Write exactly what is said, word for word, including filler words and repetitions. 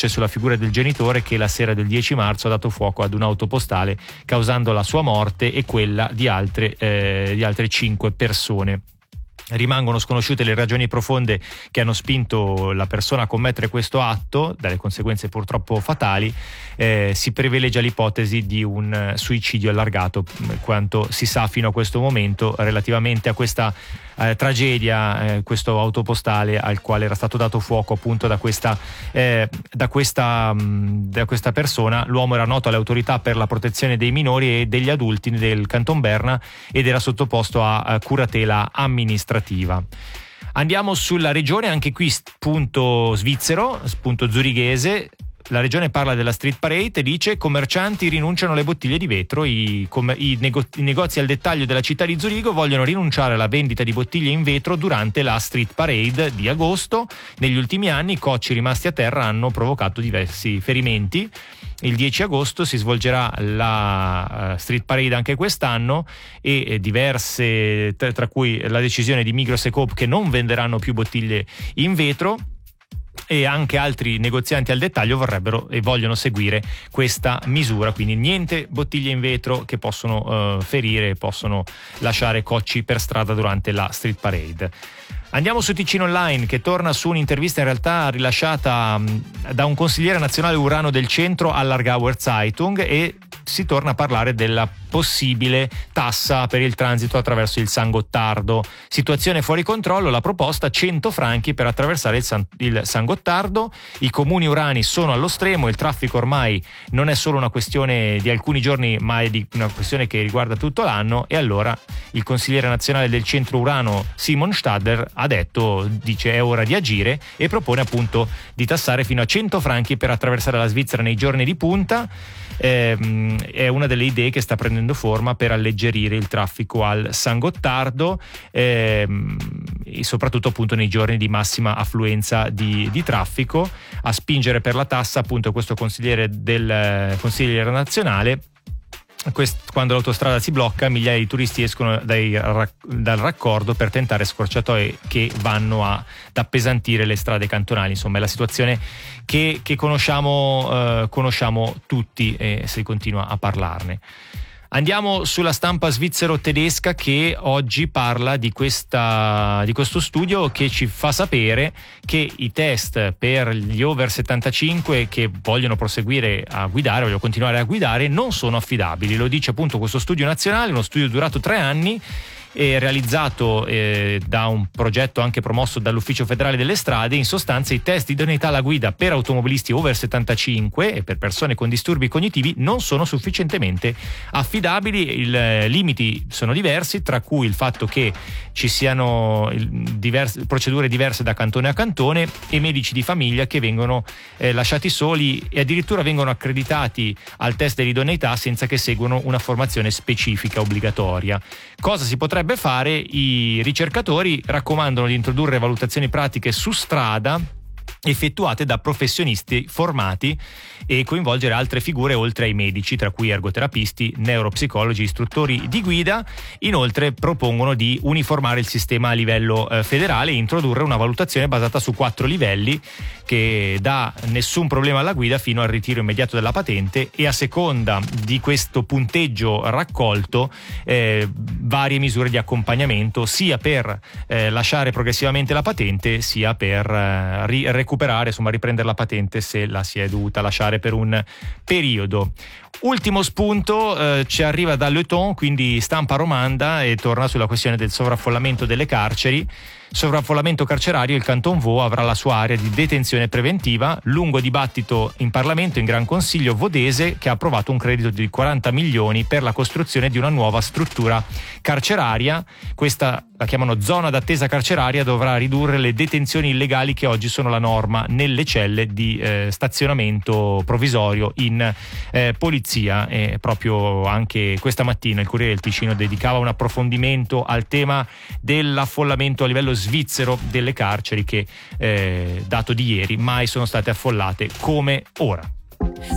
luce sulla figura del genitore che la sera del dieci marzo ha dato fuoco ad un'auto postale, causando la sua morte e quella di altre, eh, di altre cinque persone. Rimangono sconosciute le ragioni profonde che hanno spinto la persona a commettere questo atto, dalle conseguenze purtroppo fatali. Eh, si privilegia l'ipotesi di un suicidio allargato, quanto si sa fino a questo momento relativamente a questa eh, tragedia, eh, questo autopostale al quale era stato dato fuoco appunto da questa, eh, da questa, mh, da questa persona. L'uomo era noto alle autorità per la protezione dei minori e degli adulti del Canton Berna ed era sottoposto a, a curatela amministrativa. Andiamo sulla regione, anche qui spunto svizzero, spunto zurighese. La regione parla della street parade e dice: commercianti rinunciano alle bottiglie di vetro. I, com- i, nego- i negozi al dettaglio della città di Zurigo vogliono rinunciare alla vendita di bottiglie in vetro durante la street parade di agosto. Negli ultimi anni i cocci rimasti a terra hanno provocato diversi ferimenti. Il dieci agosto si svolgerà la uh, street parade anche quest'anno e eh, diverse, tra, tra cui la decisione di Migros e Coop che non venderanno più bottiglie in vetro, e anche altri negozianti al dettaglio vorrebbero e vogliono seguire questa misura, quindi niente bottiglie in vetro che possono uh, ferire, possono lasciare cocci per strada durante la street parade. Andiamo su Ticino Online, che torna su un'intervista in realtà rilasciata um, da un consigliere nazionale urano del centro all'Aargauer Zeitung, e si torna a parlare della possibile tassa per il transito attraverso il San Gottardo. Situazione fuori controllo, la proposta cento franchi per attraversare il San, il San Gottardo. I comuni urani sono allo stremo, il traffico ormai non è solo una questione di alcuni giorni, ma è di una questione che riguarda tutto l'anno, e allora il consigliere nazionale del centro urano Simon Stadler ha detto, dice è ora di agire, e propone appunto di tassare fino a cento franchi per attraversare la Svizzera nei giorni di punta. Eh, è una delle idee che sta prendendo forma per alleggerire il traffico al San Gottardo, eh, e soprattutto appunto nei giorni di massima affluenza di, di traffico. A spingere per la tassa appunto questo consigliere del consigliere nazionale. Quest, quando l'autostrada si blocca, migliaia di turisti escono dai, dal raccordo per tentare scorciatoie che vanno a, ad appesantire le strade cantonali. Insomma, è la situazione che, che conosciamo, eh, conosciamo tutti, e si continua a parlarne. Andiamo sulla stampa svizzero-tedesca, che oggi parla di, questa, di questo studio che ci fa sapere che i test per gli over settantacinque che vogliono proseguire a guidare, vogliono continuare a guidare, non sono affidabili. Lo dice appunto questo studio nazionale, uno studio durato tre anni, è realizzato eh, da un progetto anche promosso dall'Ufficio Federale delle Strade. In sostanza, i test di idoneità alla guida per automobilisti over settantacinque e per persone con disturbi cognitivi non sono sufficientemente affidabili. I limiti sono diversi, tra cui il fatto che ci siano diverse, procedure diverse da cantone a cantone, e medici di famiglia che vengono eh, lasciati soli e addirittura vengono accreditati al test dell'idoneità senza che seguano una formazione specifica obbligatoria. Cosa si potrebbe fare? I ricercatori raccomandano di introdurre valutazioni pratiche su strada effettuate da professionisti formati e coinvolgere altre figure oltre ai medici, tra cui ergoterapisti, neuropsicologi, istruttori di guida. Inoltre propongono di uniformare il sistema a livello eh, federale e introdurre una valutazione basata su quattro livelli che dà nessun problema alla guida fino al ritiro immediato della patente, e a seconda di questo punteggio raccolto eh, varie misure di accompagnamento, sia per eh, lasciare progressivamente la patente, sia per eh, ri- recuperare, insomma riprendere la patente se la si è dovuta lasciare per un periodo. Ultimo spunto eh, ci arriva da Le Temps, quindi stampa romanda, e torna sulla questione del sovraffollamento delle carceri. Sovraffollamento carcerario, il Canton Vaud avrà la sua area di detenzione preventiva. Lungo dibattito in Parlamento, in Gran Consiglio vodese, che ha approvato un credito di quaranta milioni per la costruzione di una nuova struttura carceraria. Questa la chiamano zona d'attesa carceraria, dovrà ridurre le detenzioni illegali che oggi sono la norma nelle celle di eh, stazionamento provvisorio in eh, polizia. E proprio anche questa mattina il Corriere del Ticino dedicava un approfondimento al tema dell'affollamento a livello svizzero delle carceri, che eh, dato di ieri mai sono state affollate come ora.